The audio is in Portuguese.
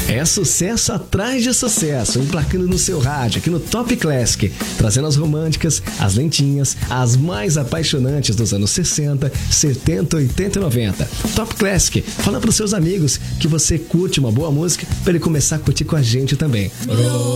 É sucesso atrás de sucesso, emplacando no seu rádio, aqui no Top Classic, trazendo as românticas, as lentinhas, as mais apaixonantes dos anos 60, 70, 80 e 90. Top Classic, fala pros seus amigos que você curte uma boa música para ele começar a curtir com a gente também.